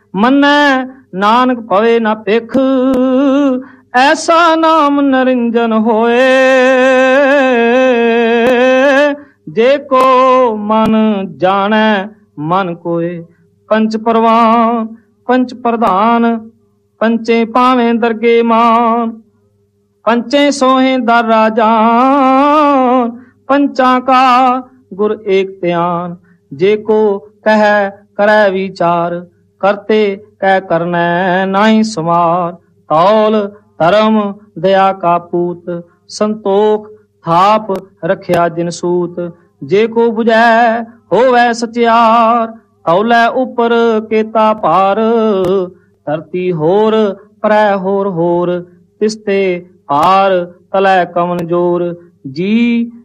ਮੰਨੈ ਨਾਨਕ ਪਵੇ ਨਾ ਭਿਖ, ਐਸਾ ਨਾਮ ਨਿਰੰਜਨ ਹੋਏ। ਜੇ ਕੋ ਮਨ ਜਾਣੈ ਮਨ ਕੋਏ, ਪੰਚ ਪਰਵਾਨ ਪੰਚ ਪ੍ਰਧਾਨ, ਪੰਚੇ ਪਾਵੇਂ ਦਰਗੇ ਮਾਨ। ਪੰਚੇ ਸੋਹੇ ਦਰ ਰਾਜਾਨ, ਪੰਚਾਂ ਕਾ ਗੁਰ ਏਕ ਧਿਆਨ। ਜੇ ਕੋ ਕਹਿ ਕਰੈ ਵਿਚਾਰ, ਕਰਤੇ ਕਹਿ ਕਰਨੈ ਨਾਹੀ ਸਮਾਰ। ਤੌਲ ਧਰਮ ਦਇਆ ਕਾ ਪੂਤ, ਸੰਤੋਖ ਥਾਪ ਰਖਿਆ ਜਿਨ ਸੂਤ। ਜੇ ਕੋ ਬੁਝੈ ਹੋਵੈ ਸਚਿਆਰ, ਤੌਲੇ ਉਪਰ ਕੇਤਾ ਭਾਰ। ਧਰਤੀ ਹੋਰ ਪਰੈ ਹੋਰ ਹੋਰ, ਤਿਸਤੇ ਭਾਰ ਤਲੈ ਕਵਨ ਜੋਰ। ਜੀ